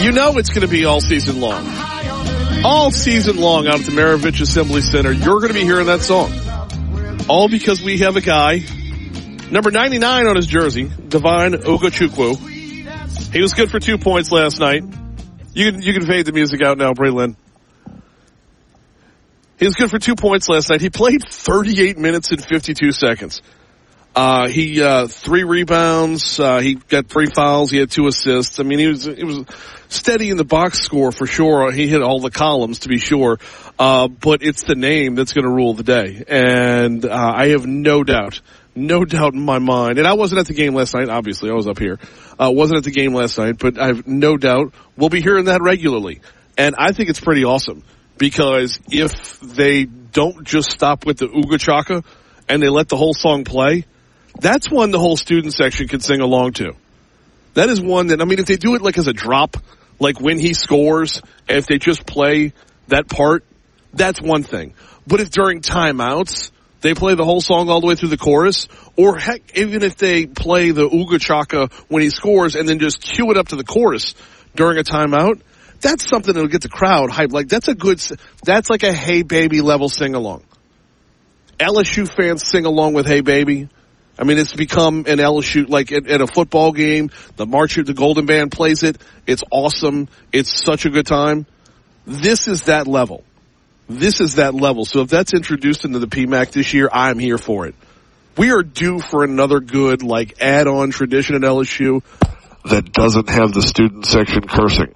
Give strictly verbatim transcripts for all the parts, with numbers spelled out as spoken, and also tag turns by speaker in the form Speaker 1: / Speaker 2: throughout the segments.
Speaker 1: You know it's going to be all season long. All season long out at the Maravich Assembly Center, you're going to be hearing that song. All because we have a guy, number ninety-nine on his jersey, Divine Ugochukwu. He was good for two points last night. You can, you can fade the music out now, Braylon. He was good for two points last night. He played thirty-eight minutes and fifty-two seconds. Uh, he, uh, three rebounds, uh, he got three fouls, he had two assists. I mean, he was, he was steady in the box score for sure. He hit all the columns to be sure. Uh, but it's the name that's going to rule the day. And, uh, I have no doubt, no doubt in my mind. And I wasn't at the game last night, obviously. I was up here. Uh, wasn't at the game last night, but I have no doubt we'll be hearing that regularly. And I think it's pretty awesome because if they don't just stop with the Ooga Chaka and they let the whole song play, that's one the whole student section can sing along to. That is one that, I mean, if they do it like as a drop, like when he scores, and if they just play that part, that's one thing. But if during timeouts, they play the whole song all the way through the chorus, or heck, even if they play the Ooga Chaka when he scores and then just cue it up to the chorus during a timeout, that's something that'll get the crowd hyped. Like, that's a good, that's like a Hey Baby level sing-along. L S U fans sing along with Hey Baby. I mean, it's become an L S U, like at, at a football game, the March of the Golden Band plays it. It's awesome. It's such a good time. This is that level. This is that level. So if that's introduced into the P M A C this year, I'm here for it. We are due for another good, like, add-on tradition at L S U that doesn't have the student section cursing.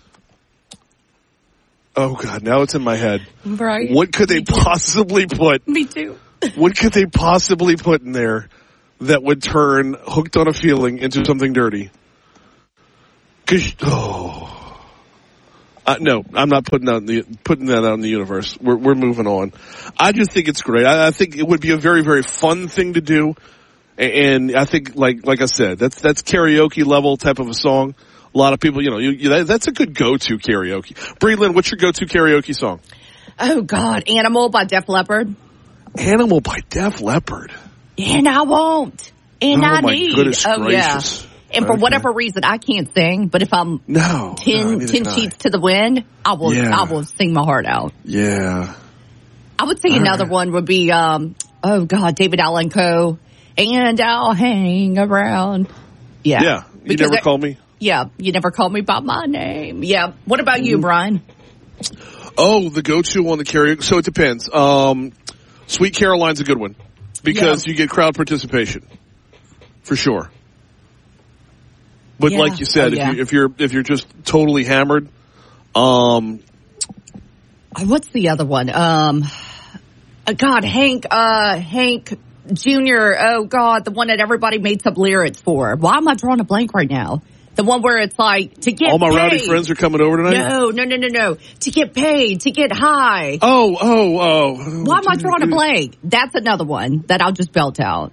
Speaker 1: Oh, God, now it's in my head.
Speaker 2: Right.
Speaker 1: What could they possibly put?
Speaker 2: Me too.
Speaker 1: What could they possibly put in there that would turn Hooked on a Feeling into something dirty? Cause, oh, uh, no, I'm not putting that in the, putting that out in the universe. We're, we're moving on. I just think it's great. I, I think it would be a very, very fun thing to do. And I think, like, like I said, that's, that's karaoke level type of a song. A lot of people, you know, you, you, that's a good go-to karaoke. Breedlin, what's your go-to karaoke song?
Speaker 2: Oh, God. Animal by Def Leppard.
Speaker 1: Animal by Def Leppard.
Speaker 2: And I won't. And
Speaker 1: oh
Speaker 2: I
Speaker 1: my
Speaker 2: need.
Speaker 1: Goodness
Speaker 2: oh,
Speaker 1: gracious.
Speaker 2: yeah. And for
Speaker 1: okay.
Speaker 2: whatever reason, I can't sing. But if I'm
Speaker 1: no,
Speaker 2: ten,
Speaker 1: no,
Speaker 2: ten sheets to the wind, I will,
Speaker 1: yeah.
Speaker 2: I will sing my heart out.
Speaker 1: Yeah.
Speaker 2: I would say
Speaker 1: All
Speaker 2: another
Speaker 1: right.
Speaker 2: one would be, um, oh, God, David Allan Coe. And I'll hang around. Yeah.
Speaker 1: Yeah. You
Speaker 2: because
Speaker 1: never
Speaker 2: that,
Speaker 1: call me?
Speaker 2: Yeah. You never call me by my name. Yeah. What about you, Brian?
Speaker 1: Oh, the go-to on the karaoke. So it depends. Um, Sweet Caroline's a good one because yeah. you get crowd participation for sure. But
Speaker 2: yeah.
Speaker 1: like you said,
Speaker 2: oh, yeah.
Speaker 1: if, you, if you're if you're just totally hammered, um,
Speaker 2: what's the other one? Um, uh, God, Hank, uh, Hank Junior Oh God, the one that everybody made some lyrics for. Why am I drawing a blank right now? The one where it's like, to get
Speaker 1: all my
Speaker 2: paid.
Speaker 1: rowdy friends are coming over tonight?
Speaker 2: No, no, no, no, no. To get paid, to get high.
Speaker 1: Oh, oh, oh.
Speaker 2: Why am I drawing a blank? That's another one that I'll just belt out.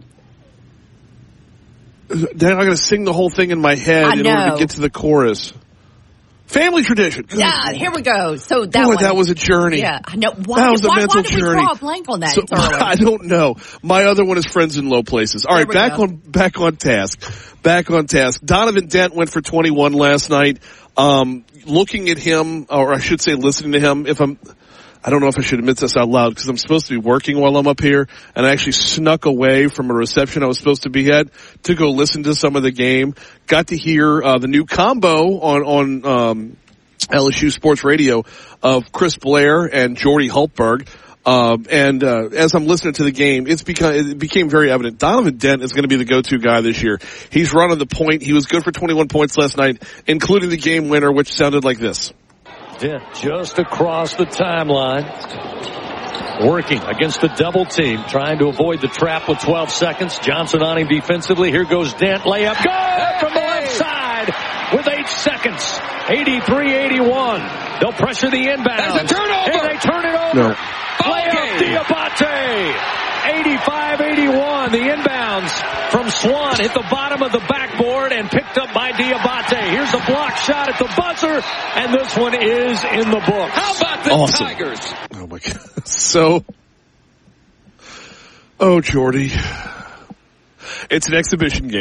Speaker 1: Then I'm going to sing the whole thing in my head
Speaker 2: I
Speaker 1: in
Speaker 2: know.
Speaker 1: order to get to the chorus. Family tradition.
Speaker 2: Yeah, here we go. So that
Speaker 1: Boy,
Speaker 2: one.
Speaker 1: that was a journey.
Speaker 2: Yeah, I know. Why,
Speaker 1: that was a
Speaker 2: why,
Speaker 1: mental
Speaker 2: why did we
Speaker 1: journey.
Speaker 2: draw a blank on that?
Speaker 1: So, I don't know. My other one is Friends in Low Places. All
Speaker 2: there
Speaker 1: right, back
Speaker 2: go.
Speaker 1: on back on task. Back on task. Donovan Dent went for twenty-one last night. Um, looking at him, or I should say listening to him, if I'm, I don't know if I should admit this out loud because I'm supposed to be working while I'm up here, and I actually snuck away from a reception I was supposed to be at to go listen to some of the game. Got to hear uh, the new combo on on um, L S U Sports Radio of Chris Blair and Jordy Hultberg. Um, and uh, as I'm listening to the game, it's become it became very evident Donovan Dent is going to be the go-to guy this year. He's running the point. He was good for twenty-one points last night, including the game winner, which sounded like this.
Speaker 3: Dent just across the timeline, working against the double team, trying to avoid the trap with twelve seconds. Johnson on him defensively. Here goes Dent. Layup. Good from the left side with eight seconds. eighty-three eighty-one. They'll pressure the inbound.
Speaker 4: There's a turnover.
Speaker 3: And they turn it over.
Speaker 1: No.
Speaker 3: Layup Diabate. eighty-five eighty-one. The inbounds from Swan hit the bottom of the backboard and picked up by Diabate. Here's a block shot at the buzzer, and this one is in the books.
Speaker 4: How about the
Speaker 1: Awesome.
Speaker 4: Tigers?
Speaker 1: Oh my God. So, oh Jordy, it's an exhibition game.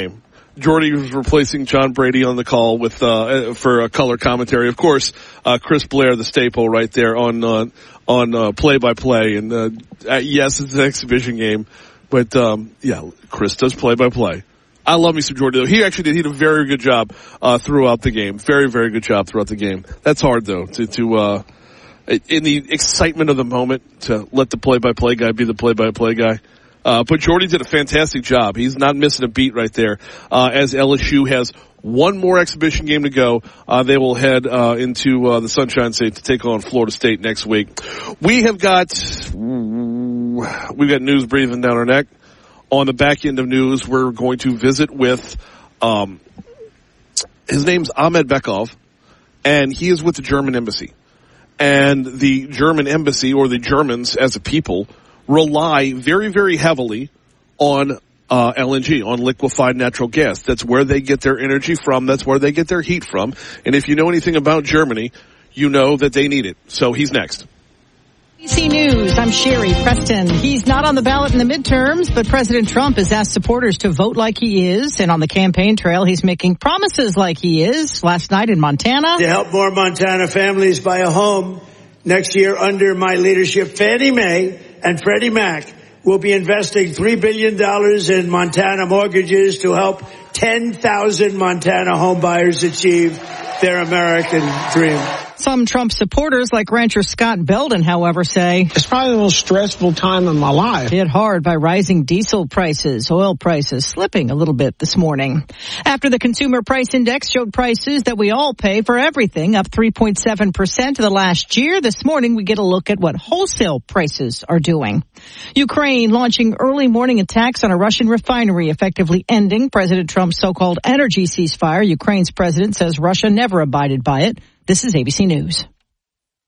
Speaker 1: Jordy was replacing John Brady on the call with uh for a color commentary. Of course, uh Chris Blair, the staple right there on uh, on uh, play-by-play. And uh, uh, yes, it's an exhibition game, but um yeah, Chris does play-by-play. I love me some Jordy, though. He actually did. He did a very good job uh throughout the game. Very, very good job throughout the game. That's hard, though, to, to uh in the excitement of the moment, to let the play-by-play guy be the play-by-play guy. Uh, but Jordy did a fantastic job. He's not missing a beat right there. Uh, as L S U has one more exhibition game to go, uh, they will head, uh, into, uh, the Sunshine State to take on Florida State next week. We have got, we've got news breathing down our neck. On the back end of news, we're going to visit with, um, his name's Ahmed Bekov, and he is with the German embassy. And the German embassy, or the Germans as a people, rely very, very heavily on uh L N G, on liquefied natural gas. That's where they get their energy from. That's where they get their heat from. And if you know anything about Germany, you know that they need it. So he's next.
Speaker 4: A B C News, I'm Sherry Preston. He's not on the ballot in the midterms, but President Trump has asked supporters to vote like he is. And on the campaign trail, he's making promises like he is. Last night in Montana.
Speaker 5: To help more Montana families buy a home next year under my leadership, Fannie Mae and Freddie Mac will be investing three billion dollars in Montana mortgages to help ten thousand Montana homebuyers achieve their American dream.
Speaker 4: Some Trump supporters, like rancher Scott Belden, however, say
Speaker 6: it's probably the most stressful time in my life.
Speaker 4: Hit hard by rising diesel prices, oil prices slipping a little bit this morning. After the Consumer Price Index showed prices that we all pay for everything up three point seven percent to the last year, this morning we get a look at what wholesale prices are doing. Ukraine launching early morning attacks on a Russian refinery, effectively ending President Trump's so-called energy ceasefire. Ukraine's president says Russia never abided by it. This is A B C News.